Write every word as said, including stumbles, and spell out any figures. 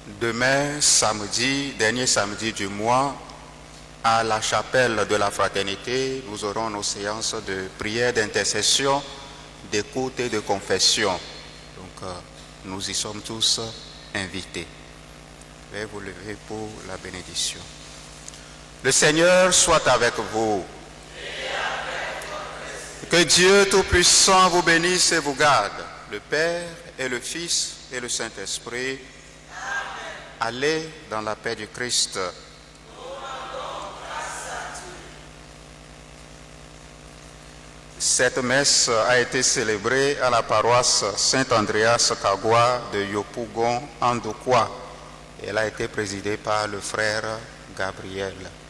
Demain, samedi, dernier samedi du mois, à la chapelle de la Fraternité, nous aurons nos séances de prière, d'intercession, d'écoute et de confession. Donc, euh, nous y sommes tous invités. Veuillez vous lever pour la bénédiction. Le Seigneur soit avec vous. Que Dieu Tout-Puissant vous bénisse et vous garde, le Père et le Fils et le Saint-Esprit. Allez dans la paix du Christ. Cette messe a été célébrée à la paroisse Saint-Andreas Kagwa de Yopougon, Andokwa. Elle a été présidée par le frère Gabriel.